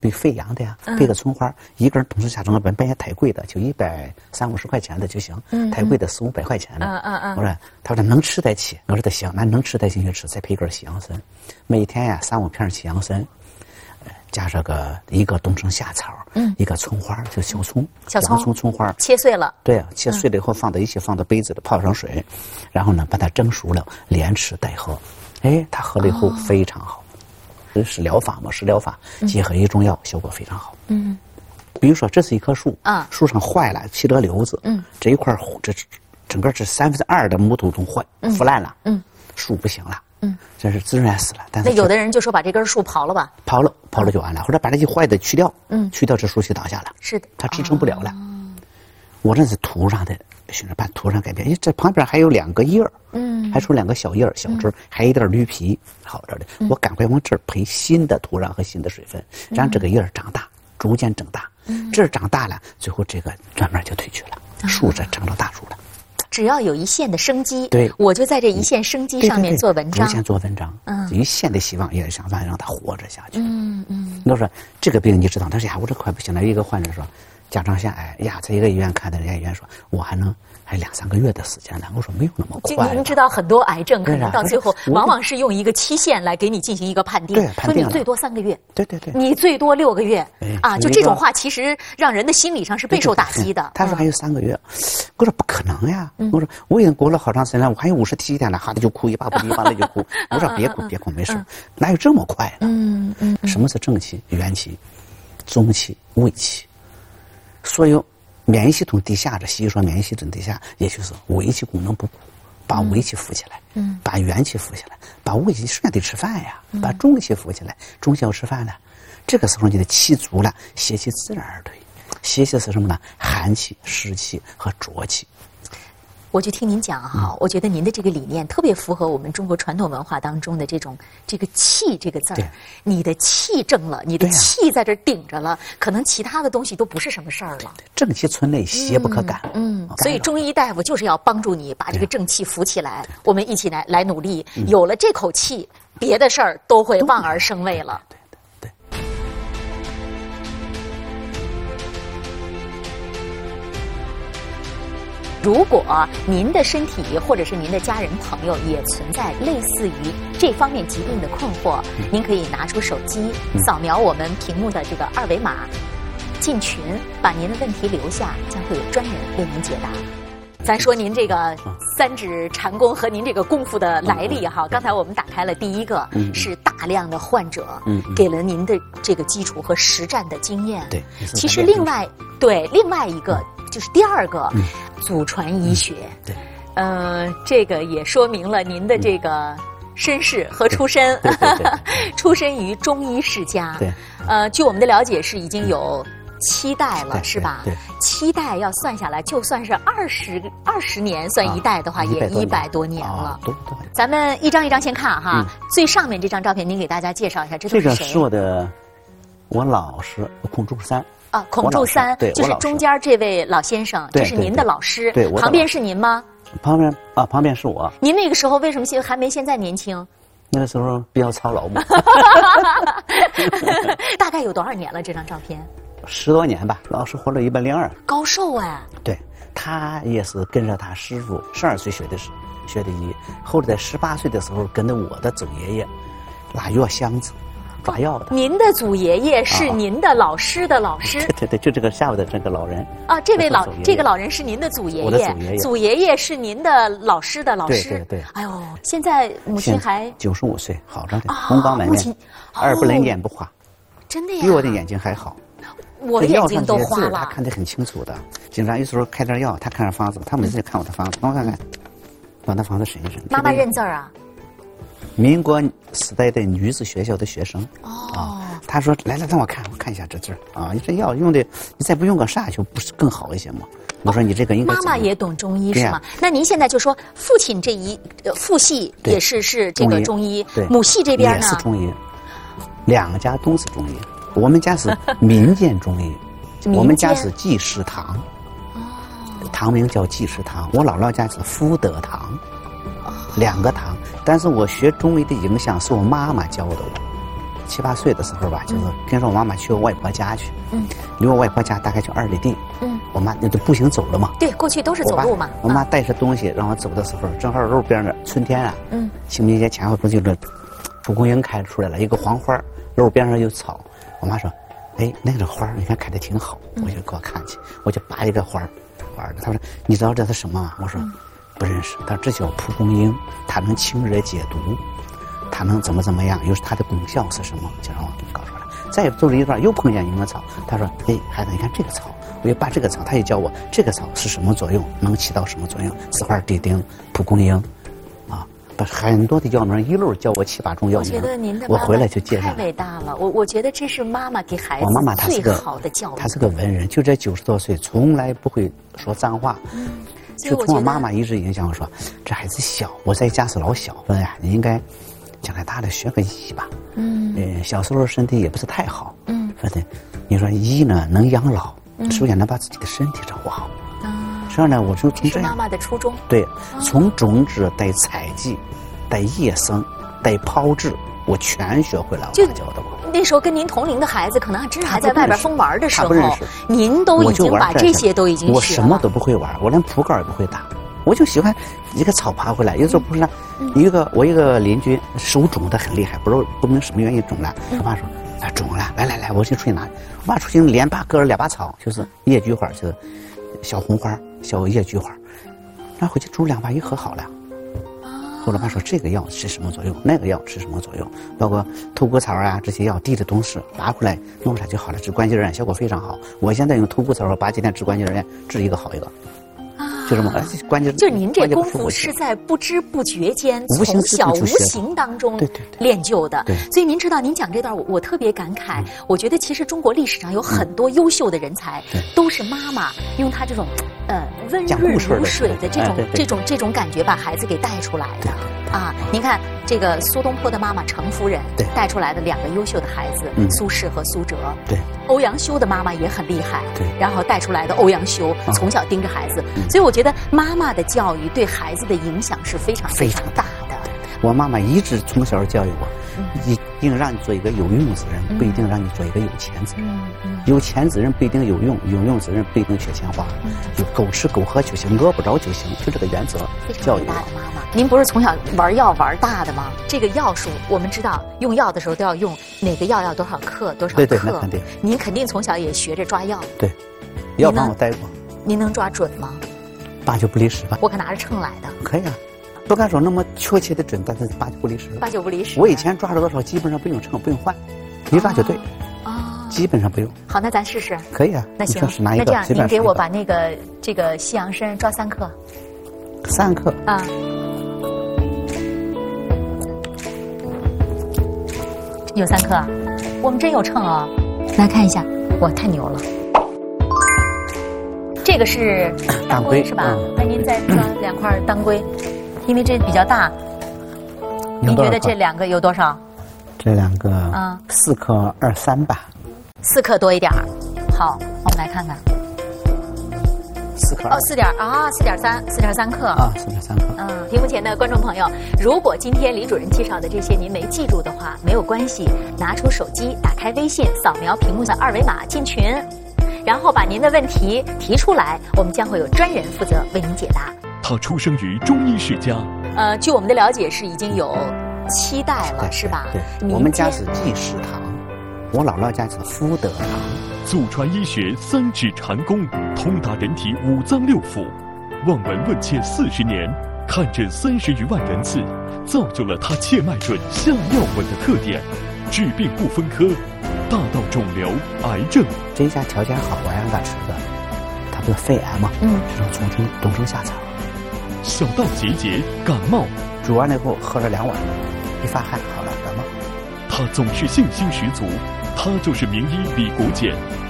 对肥羊的呀，备个葱花，一个人同时下成本也太贵的，就130-150块钱的就行，太贵的400-500块钱的。我说，他说能吃得起，我说他行，那能吃得进去吃，再配一根西洋参，每天呀3-5片西洋参，加上一个冬虫夏草，一个葱花，就小葱，葱花切碎了， 对啊，切碎了以后放到一起，放到杯子里泡上水，然后呢把它蒸熟了，连吃带喝，哎，他喝了以后非常好。是疗法嘛？食疗法结合一中药，效果非常好。比如说这是一棵树啊，树上坏了，起了瘤子，这一块这整个这2/3的木头中腐烂了，树不行了，这是自然死了。但是那有的人就说把这根树刨了吧， 刨了就完了，或者把这些坏的去掉，去掉这树就倒下了， 是的， 它支撑不了了。我这是土上的，寻着把土上改变，因为这旁边还有2个叶儿，还出2个小叶儿、小枝儿，还有一点驴皮，好着的。我赶快往这儿培新的土壤和新的水分，让这个叶儿长大，逐渐长大。这儿长大了，最后这个慢慢就退去了，树这成了大树了。 只要有一线的生机， 对， 我就在这一线生机上面做文章， 逐渐做文章，一线的希望也是想办法让它活着下去。我说这个病你知道，但是呀，我这快不行了。一个患者说。甲状腺癌呀，在一个医院看的，人家医院说我还2-3个月的时间呢。我说没有那么快。 您知道很多癌症可能到最后往往是用一个期限来给你进行一个判定，说你最多3个月， 对， 你最多6个月，就这种话其实让人的心理上是备受打击的。 他说还有3个月，我说不可能呀。我说我已经过了好长时间了，我还有57天了，哈的就哭，一把不一把的就哭。我说别哭，没事，哪有这么快呢？什么是正气、元气、中气、胃气？所有免疫系统低下的，西医说免疫系统低下，也就是胃气功能不顾，把胃气扶起来，把元气扶起来，把胃气顺便得吃饭呀，把中气扶起来，中气要吃饭了，这个时候你的气足了，邪气自然而退。邪气是什么呢？寒气、湿气和浊气。 我就听您讲哈，我觉得您的这个理念特别符合我们中国传统文化当中的这个气这个字儿。你的气正了，你的气在这顶着了，可能其他的东西都不是什么事儿了。 正气存内，邪不可干。 所以中医大夫就是要帮助你把这个正气扶起来。我们一起来努力，有了这口气，别的事儿都会望而生畏了。如果您的身体或者是您的家人朋友也存在类似于这方面疾病的困惑，您可以拿出手机扫描我们屏幕的这个2维码，进群把您的问题留下，将会有专人为您解答。咱说您这个3指禅功和您这个功夫的来历哈，刚才我们打开了第一个，是大量的患者给了您的这个基础和实战的经验。 对， 其实另外一个就是第2个，祖传医学。 对， 这个也说明了您的这个身世和出身，出身于中医世家。 对， 据我们的了解是已经有7代了，是吧？ 对 ，7代要算下来，就算是20年算1代的话，也100多年了。咱们一张一张先看哈，最上面这张照片，您给大家介绍一下，这都是谁？ 这个是我老师孔柱三。 孔柱三就是中间这位老先生，这是您的老师。 对， 旁边是您吗？ 旁边是我。 您那个时候为什么还没现在年轻？ 那个时候比较操劳嘛。 大概有多少年了？这张照片 ？10多年吧。老师活了102。 高寿哎。 对，他也是跟着他师傅12岁学的医，后来在18岁的时候跟着我的祖爷爷拉药箱子。抓药的。 您的祖爷爷是您的老师的老师。 对，就这个下午的这个老人。 这个老人是您的祖爷爷。 我的祖爷爷。 祖爷爷是您的老师的老师。 对。 哎呦，现在母亲还 95岁，好着呢，红光满面，耳不聋眼不花。 真的呀？ 比我的眼睛还好。 我的眼睛都花了。 他看得很清楚的，经常有时候开点药，他看着房子，他每次就看我的房子，我看看，把那房子审一审。 妈妈认字儿啊？ 民国时代的女子学校的学生。他说来让我看一下这字啊，你这药用的，你再不用个啥就不是更好一些吗？我说你这个应该。 妈妈也懂中医是吗？那您现在就说父亲这父系也是这个中医，母系这边呢也是中医，2家都是中医。我们家是民间中医，我们家是济世堂，堂名叫济世堂。我姥姥家是福德堂，2个堂。但是我学中医的影响是我妈妈教的我， 7、8岁的时候吧，就是跟着我妈妈去我外婆家去，离我外婆家大概就2里地，我妈那就步行走了嘛。 对，过去都是走路嘛。 我妈带着东西让我走的时候，正好路边的春天啊，清明节前后不就是蒲公英开出来了，一个黄花，路边上有草。我妈说：“哎，那个花你看开的挺好。”我就给我看去，我就拔一个花，她说：“你知道这是什么吗？”我说：“不认识。”她说：“这叫蒲公英，它能清热解毒，它能怎么样？又是它的功效是什么？”就让我给搞出来。再走了一段，又碰见一个草，她说：“哎，孩子，你看这个草。”我就把这个草，她也教我这个草是什么作用，能起到什么作用？紫花地丁、蒲公英，啊，把很多的药名一路教我7、8种药名。 我觉得您的我回来就介绍。 太伟大了，我觉得这是妈妈给孩子我妈妈她是最好的教育。 她是个文人，就这90多岁，从来不会说脏话。就从我妈妈一直影响我说，这孩子小，我在家是老小，问呀，你应该将来大了学个医吧。小时候身体也不是太好。反正你说医呢能养老。首先能把自己的身体照顾好，实际上呢，我就从这样。 妈妈的初衷。 对，从种植带采集，带叶生，带炮制，我全学会了。 就教的我。 那时候跟您同龄的孩子，可能真还在外边疯玩的时候， 他您都已经把这些都已经学了。 我什么都不会玩，我连扑克也不会打，我就喜欢一个草爬回来。有时候不是我一个邻居手肿得很厉害，不明什么原因肿了，我妈说。肿了，来，我先出去拿。我爸出去连割了2把草，就是叶菊花，就是小红花、小叶菊花，然后回去煮2把一喝好了。后来爸说这个药吃什么作用，那个药吃什么作用，包括头骨草啊这些药滴的东西拔回来弄上就好了，治关节炎效果非常好。我现在用头骨草拔几天治关节炎，治一个好一个。就这么关键， 就您这功夫是在不知不觉间，从小无形当中练就的。所以您知道，您讲这段我特别感慨。我觉得其实中国历史上有很多优秀的人才，都是妈妈用她这种温润如水的这种感觉把孩子给带出来的。啊，您看这个苏东坡的妈妈程夫人带出来的2个优秀的孩子，苏轼和苏辙。 对， 欧阳修的妈妈也很厉害。对，然后带出来的欧阳修从小盯着孩子，所以我觉得妈妈的教育对孩子的影响是非常大的。 我妈妈一直从小教育我，一定让你做一个有用之人，不一定让你做一个有钱之人。有钱之人不一定有用，有用之人不一定缺钱花。就够吃够喝就行，饿不着就行，就这个原则教育我。 妈妈，您不是从小玩药玩大的吗？这个药数我们知道，用药的时候都要用哪个药要多少克多少克。 对，那肯定。 您肯定从小也学着抓药。对， 药帮我带过。 您能抓准吗 ？8九不离10吧。 我可拿着秤来的。 可以啊。不敢说那么确切的准，但是8九不离10。8 九不离10。 我以前抓了多少，基本上不用称，不用换，一抓就对。基本上不用。好， 那咱试试。 可以啊。 那行，那这样您给我把这个西洋参抓3克。 3克。啊。 有3克啊？我们真有秤啊！来看一下，哇，太牛了。这个是当归是吧？那您再抓2块当归，因为这比较大。您觉得这2个有多少？ 这2个4克23吧。 4克多一点儿。好，我们来看看。 4克。 4.3克。 4.3克。 屏幕前的观众朋友，如果今天李主任介绍的这些您没记住的话，没有关系，拿出手机，打开微信，扫描屏幕上2维码进群。然后把您的问题提出来，我们将会有专人负责为您解答。 他出生于中医世家。 据我们的了解是已经有7代了，是吧？ 对，我们家是济世堂，我姥姥家是福德堂。 祖传医学3指禅功，通达人体5脏6腑，望闻问切40年，看诊30余万人次，造就了他切脉准、下药稳的特点，治病不分科。大到肿瘤、癌症， 这一家条件好，我让他吃的，他不是肺癌吗？这种从冬虫夏草。 小到结节、感冒， 煮完了以后喝了2碗，一发汗好了，感冒。 他总是信心十足，他就是名医李国简，